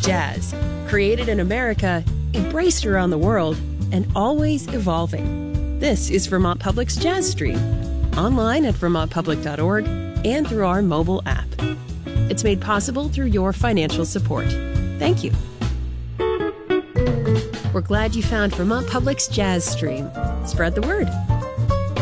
jazz, created in America, embraced around the world, and always evolving. This is Vermont Public's Jazz Stream, online at vermontpublic.org and through our mobile app. It's made possible through your financial support. Thank you. We're glad you found Vermont Public's Jazz Stream. Spread the word.